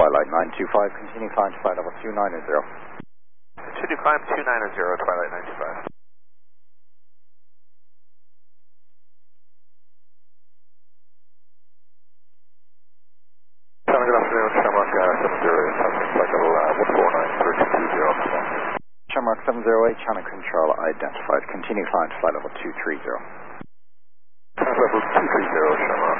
Twilight 925, continue climb to flight level 290. 225, 290, Twilight 925. Good afternoon, Shamrock 70, flight level 149, 3220. Shamrock 708, channel control identified. Continue climb to flight level 230. Level 230, Shamrock.